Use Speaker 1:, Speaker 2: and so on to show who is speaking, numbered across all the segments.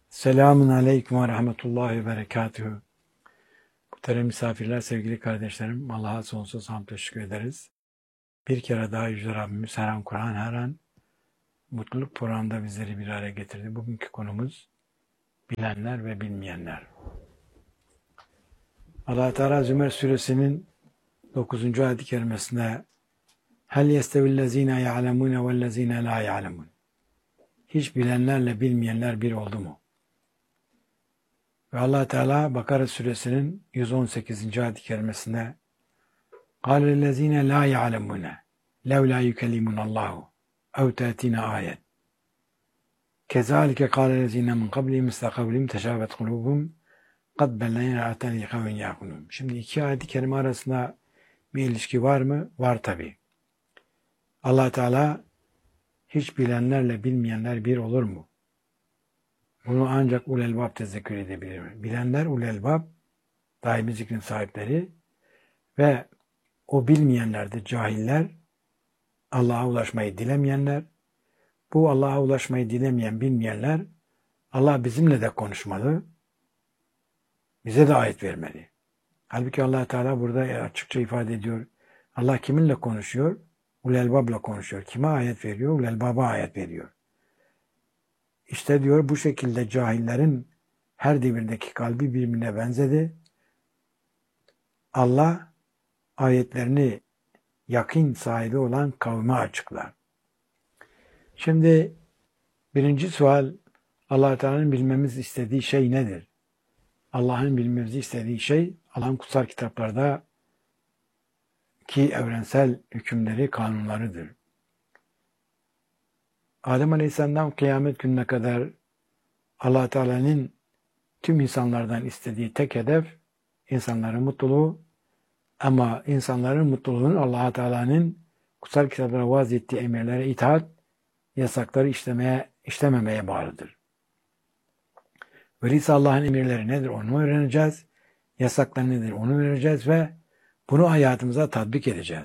Speaker 1: Selamun Aleyküm ve Rahmetullahi ve Berekatühü. Muhterem misafirler, sevgili kardeşlerim, Allah'a sonsuz hamd teşekkür ederiz. Bir kere daha Yüce Rabbimiz her an Kur'an, her an mutluluk programında bizleri bir araya getirdi. Bugünkü konumuz bilenler ve bilmeyenler. Allah Teala Zümer suresinin 9. ayet-i kerimesinde Hel yestevillezine ya'lemune vellezine la ya'lemun. Hiç bilenlerle bilmeyenler bir oldu mu? Ve Allah Teala Bakara suresinin 118. ayet-i kerimesinde قَالَ الَّذ۪ينَ لَا يَعْلَمُونَ لَوْ لَا يُكَلِّمُنَ اللّٰهُ اَوْ تَأْتِينَ آيَةٌ كَذَٰلِكَ قَالَ الَّذ۪ينَ مِنْ قَبْلِهِمْ مِثْلَ قَوْلِهِمْ تَشَابَهَتْ قُلُوبُهُمْ قَدْ بَيَّنَّا لَكُمْ لِقَوْمٍ يَعْقِلُونَ. Şimdi iki ayet-i kerime arasında bir ilişki var mı? Var tabi. Allah Teala hiç bilenlerle bilmeyenler bir olur mu? Bunu ancak ulelbab tezekkür edebilir. Bilenler ulelbab, daimi zikrin sahipleri ve o bilmeyenler de cahiller, Allah'a ulaşmayı dilemeyenler. Bu Allah'a ulaşmayı dilemeyen, bilmeyenler, Allah bizimle de konuşmalı, bize de ayet vermeli. Halbuki Allah Teala burada açıkça ifade ediyor. Allah kiminle konuşuyor? Ulelbab'la konuşuyor. Kime ayet veriyor? Ulelbab'a ayet veriyor. İşte diyor bu şekilde cahillerin her devirdeki kalbi birbirine benzedi. Allah ayetlerini yakın sahibi olan kavme açıklar. Şimdi birinci sual, Allah Teala'nın bilmemiz istediği şey nedir? Allah'ın bilmemizi istediği şey, Allah'ın kutsal kitaplarda ki evrensel hükümleri, kanunlarıdır. Adem Aleyhisselam'dan kıyamet gününe kadar Allah Teala'nın tüm insanlardan istediği tek hedef, insanların mutluluğu. Ama insanların mutluluğunun Allah Teala'nın kutsal kitaplara vaz ettiği emirlere itaat, yasakları işlememeye bağlıdır. Öyleyse Allah'ın emirleri nedir onu öğreneceğiz, yasakları nedir onu öğreneceğiz ve bunu hayatımıza tatbik edeceğiz.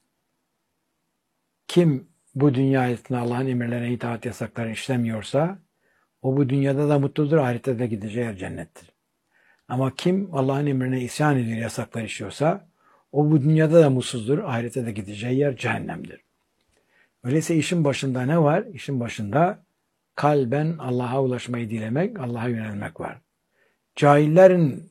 Speaker 1: Kim bu dünya hayatında Allah'ın emirlerine itaat, yasakları işlemiyorsa, o bu dünyada da mutludur, ahirette de gideceği yer cennettir. Ama kim Allah'ın emrine isyan ediyor, yasaklar işliyorsa, o bu dünyada da mutsuzdur, ahirete de gideceği yer cehennemdir. Öyleyse işin başında ne var? İşin başında kalben Allah'a ulaşmayı dilemek, Allah'a yönelmek var. Cahillerin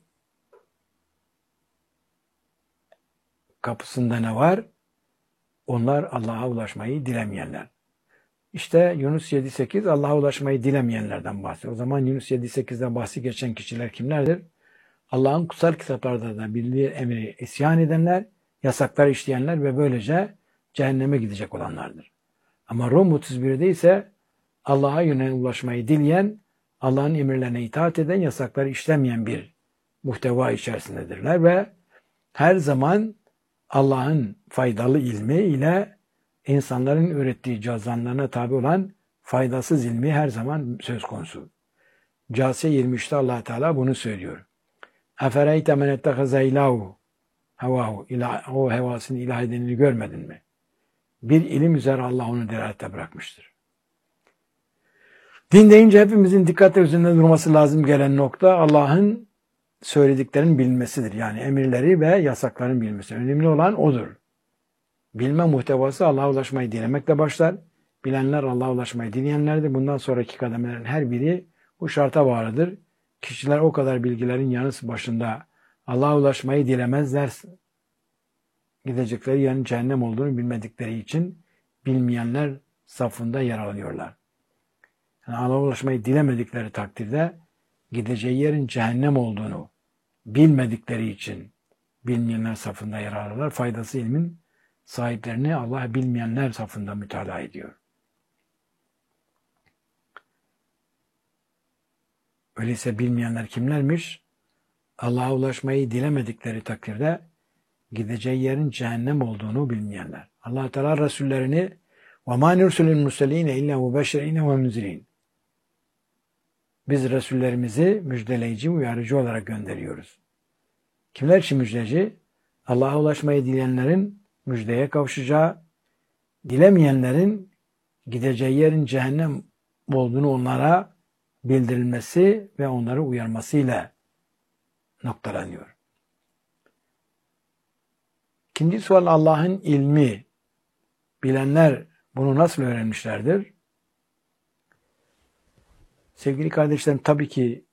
Speaker 1: kapısında ne var? Onlar Allah'a ulaşmayı dilemeyenler. İşte Yunus 7-8 Allah'a ulaşmayı dilemeyenlerden bahsediyor. O zaman Yunus 7-8'de bahsi geçen kişiler kimlerdir? Allah'ın kutsal kitaplarda da bildiği emri isyan edenler, yasaklar işleyenler ve böylece cehenneme gidecek olanlardır. Ama Rum 31'de ise Allah'a ulaşmayı dileyen, Allah'ın emirlerine itaat eden, yasakları işlemeyen bir muhteva içerisindedirler ve her zaman Allah'ın faydalı ilmi ile insanların öğrettiği cazanlarına tabi olan faydasız ilmi her zaman söz konusu. Câsiye 23'te Allah Teala bunu söylüyor. Efereyte men ettehaze ilahu hevahu, o hevasını ilah edenini görmedin mi? Bir ilim üzere Allah onu delalette bırakmıştır. Din deyince hepimizin dikkatle üzerinde durması lazım gelen nokta Allah'ın söylediklerinin bilinmesidir. Yani emirleri ve yasakların bilinmesi. Önemli olan odur. Bilme muhtevası Allah'a ulaşmayı dilemekle başlar. Bilenler Allah'a ulaşmayı dileyenlerdir. Bundan sonraki kademelerin her biri bu şarta bağlıdır. Kişiler o kadar bilgilerin yanı başında Allah'a ulaşmayı dilemezler. Gidecekleri yerin cehennem olduğunu bilmedikleri için bilmeyenler safında yer alıyorlar. Yani Allah'a ulaşmayı dilemedikleri takdirde gideceği yerin cehennem olduğunu bilmedikleri için bilmeyenler safında yer alırlar. Faydası ilmin sahiplerini Allah bilmeyenler safında mütalaa ediyor. Öyleyse bilmeyenler kimlermiş? Allah'a ulaşmayı dilemedikleri takdirde gideceği yerin cehennem olduğunu bilmeyenler. Allah Teala Resullerini وَمَا نُرْسُلُ الْمُرْسَلِينَ اِلَّا مُبَشِّرِينَ وَمُنْزِرِينَ Biz Resullerimizi müjdeleyici, uyarıcı olarak gönderiyoruz. Kimler için müjdeci? Allah'a ulaşmayı dileyenlerin müjdeye kavuşacağı, dilemeyenlerin gideceği yerin cehennem olduğunu onlara bildirilmesi ve onları uyarmasıyla noktalanıyor. İkinci sual, Allah'ın ilmi. Bilenler bunu nasıl öğrenmişlerdir? Sevgili kardeşlerim, tabii ki